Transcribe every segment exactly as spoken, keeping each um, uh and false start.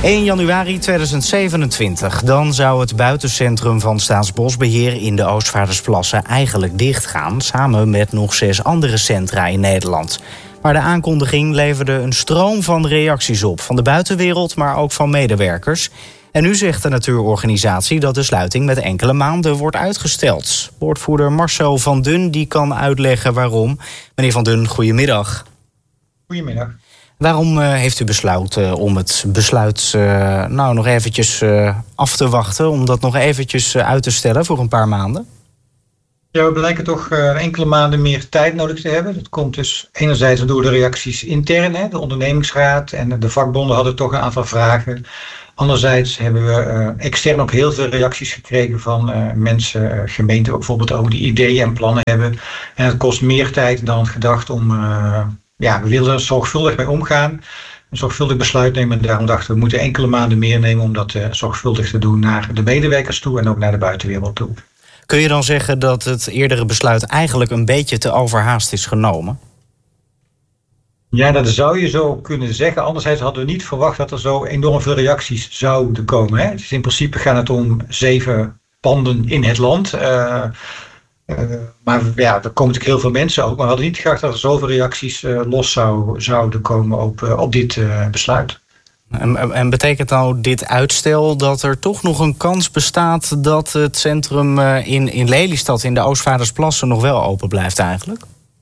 één januari tweeduizend zevenentwintig. Dan zou het buitencentrum van Staatsbosbeheer in de Oostvaardersplassen eigenlijk dichtgaan, samen met nog zes andere centra in Nederland. Maar de aankondiging leverde een stroom van reacties op, van de buitenwereld, maar ook van medewerkers. En nu zegt de natuurorganisatie dat de sluiting met enkele maanden wordt uitgesteld. Woordvoerder Marcel van Dun die kan uitleggen waarom. Meneer Van Dun, goedemiddag. Goedemiddag. Waarom uh, heeft u besloten uh, om het besluit uh, nou nog eventjes uh, af te wachten, om dat nog eventjes uh, uit te stellen voor een paar maanden? Ja, we blijken toch uh, enkele maanden meer tijd nodig te hebben. Dat komt dus enerzijds door de reacties intern. Hè, de ondernemingsraad en de vakbonden hadden toch een aantal vragen. Anderzijds hebben we uh, extern ook heel veel reacties gekregen van uh, mensen, uh, gemeenten bijvoorbeeld ook die ideeën en plannen hebben. En het kost meer tijd dan gedacht om, uh, ja, we willen er zorgvuldig mee omgaan. Een zorgvuldig besluit nemen. En daarom dachten we, we moeten enkele maanden meer nemen om dat uh, zorgvuldig te doen naar de medewerkers toe en ook naar de buitenwereld toe. Kun je dan zeggen dat het eerdere besluit eigenlijk een beetje te overhaast is genomen? Ja, dat zou je zo kunnen zeggen. Anderzijds hadden we niet verwacht dat er zo enorm veel reacties zouden komen. Hè. Dus in principe gaat het om zeven panden in het land. Uh, uh, maar ja, er komen natuurlijk heel veel mensen ook. Maar we hadden niet gedacht dat er zoveel reacties uh, los zou, zouden komen op, uh, op dit uh, besluit. En, en betekent nou dit uitstel dat er toch nog een kans bestaat dat het centrum uh, in, in Lelystad in de Oostvaardersplassen nog wel open blijft eigenlijk?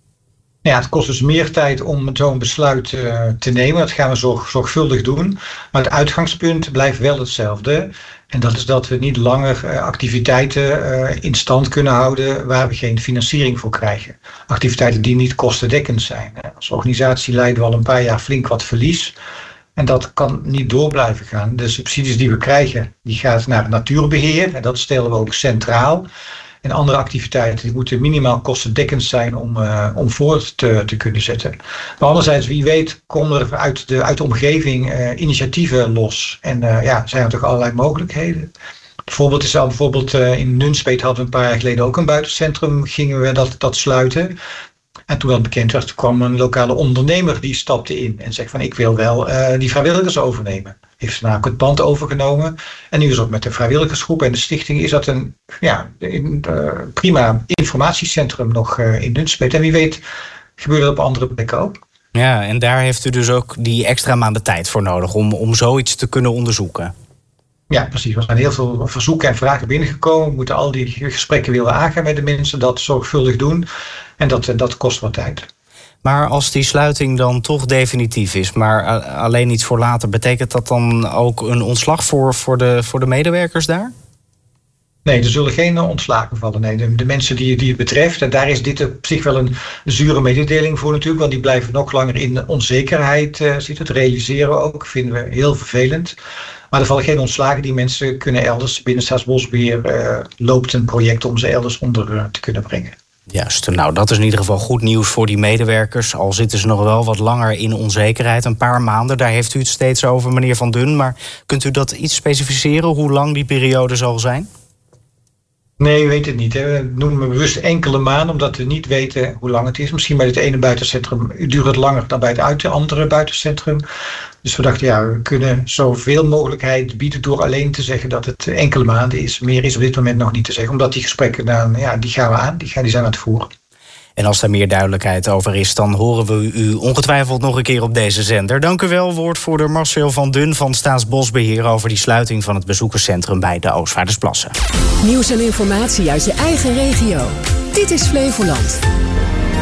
Ja, het kost dus meer tijd om zo'n besluit uh, te nemen. Dat gaan we zorg, zorgvuldig doen. Maar het uitgangspunt blijft wel hetzelfde. En dat is dat we niet langer uh, activiteiten uh, in stand kunnen houden waar we geen financiering voor krijgen. Activiteiten die niet kostendekkend zijn. Als organisatie leiden we al een paar jaar flink wat verlies. En dat kan niet door blijven gaan. De subsidies die we krijgen, die gaan naar het natuurbeheer. En dat stellen we ook centraal. En andere activiteiten die moeten minimaal kostendekkend zijn om, uh, om voort te, te kunnen zetten. Maar anderzijds, wie weet, komen er uit de, uit de omgeving uh, initiatieven los. En uh, ja, zijn er toch allerlei mogelijkheden. Bijvoorbeeld is al bijvoorbeeld uh, in Nunspeet hadden we een paar jaar geleden ook een buitencentrum, gingen we dat, dat sluiten. En toen dat bekend werd, kwam een lokale ondernemer die stapte in en zegt van ik wil wel uh, die vrijwilligers overnemen. Heeft ze namelijk het pand overgenomen. En nu is ook met de vrijwilligersgroep en de stichting is dat een ja, een, uh, prima informatiecentrum nog uh, in Nunspeet. En wie weet gebeurt dat op andere plekken ook. Ja, en daar heeft u dus ook die extra maanden tijd voor nodig om, om zoiets te kunnen onderzoeken. Ja, precies. Er zijn heel veel verzoeken en vragen binnengekomen. We moeten al die gesprekken willen aangaan met de mensen, dat zorgvuldig doen. En dat, dat kost wat tijd. Maar als die sluiting dan toch definitief is, maar alleen iets voor later, betekent dat dan ook een ontslag voor, voor, de, voor de medewerkers daar? Nee, er zullen geen ontslagen vallen. Nee, de, de mensen die, die het betreft, en daar is dit op zich wel een zure mededeling voor natuurlijk, want die blijven nog langer in onzekerheid uh, zitten. Het realiseren we ook, vinden we heel vervelend. Maar er vallen geen ontslagen. Die mensen kunnen elders, binnen Staatsbosbeheer uh, loopt een project om ze elders onder uh, te kunnen brengen. Juist, nou dat is in ieder geval goed nieuws voor die medewerkers. Al zitten ze nog wel wat langer in onzekerheid, een paar maanden. Daar heeft u het steeds over, meneer Van Dun. Maar kunt u dat iets specificeren, hoe lang die periode zal zijn? Nee, we weten het niet. Hè. We noemen bewust enkele maanden, omdat we niet weten hoe lang het is. Misschien bij het ene buitencentrum duurt het langer dan bij het andere buitencentrum. Dus we dachten, ja, we kunnen zoveel mogelijkheid bieden door alleen te zeggen dat het enkele maanden is. Meer is op dit moment nog niet te zeggen, omdat die gesprekken dan, ja, die gaan we aan, die, gaan, die zijn aan het voeren. En als daar meer duidelijkheid over is, dan horen we u ongetwijfeld nog een keer op deze zender. Dank u wel, woordvoerder Marcel van Dun van Staatsbosbeheer over die sluiting van het bezoekerscentrum bij de Oostvaardersplassen. Nieuws en informatie uit je eigen regio. Dit is Flevoland.